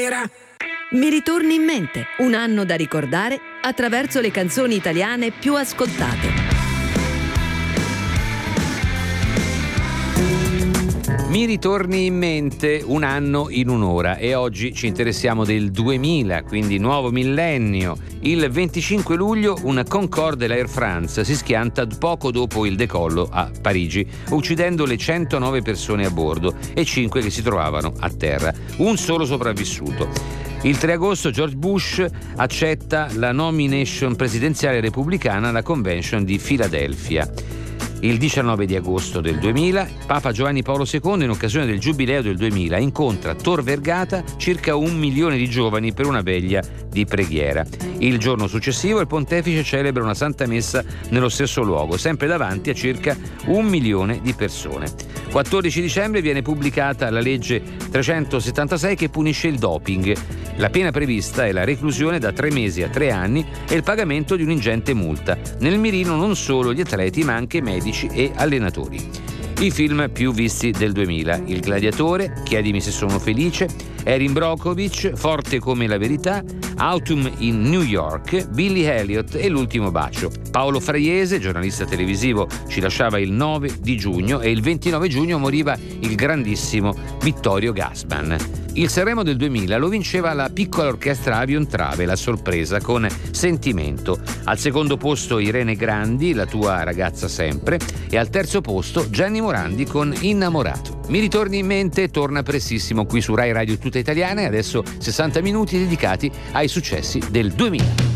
sera. Mi ritorni in mente, un anno da ricordare attraverso le canzoni italiane più ascoltate. Mi ritorni in mente un anno in un'ora e oggi ci interessiamo del 2000, quindi nuovo millennio. Il 25 luglio un Concorde dell'Air France si schianta poco dopo il decollo a Parigi, uccidendo le 109 persone a bordo e 5 che si trovavano a terra. Un solo sopravvissuto. Il 3 agosto George Bush accetta la nomination presidenziale repubblicana alla Convention di Filadelfia. Il 19 di agosto del 2000, Papa Giovanni Paolo II, in occasione del Giubileo del 2000, incontra a Tor Vergata circa 1 milione di giovani per una veglia di preghiera. Il giorno successivo il pontefice celebra una santa messa nello stesso luogo, sempre davanti a circa 1 milione di persone. 14 dicembre viene pubblicata la legge 376 che punisce il doping. La pena prevista è la reclusione da 3 mesi a 3 anni e il pagamento di un'ingente multa. Nel mirino non solo gli atleti ma anche medici e allenatori. I film più visti del 2000: Il Gladiatore, Chiedimi se sono felice, Erin Brockovich, Forte come la verità, Autumn in New York, Billy Elliot e L'ultimo bacio. Paolo Fraiese, giornalista televisivo, ci lasciava il 9 di giugno e il 29 giugno moriva il grandissimo Vittorio Gassman. Il Sanremo del 2000 lo vinceva la piccola orchestra Avion Travel a sorpresa con Sentimento. Al secondo posto Irene Grandi, La tua ragazza sempre, e al terzo posto Gianni Morandi con Innamorato. Mi ritorni in mente torna prestissimo qui su Rai Radio Tutta Italiana e adesso 60 minuti dedicati ai successi del 2000.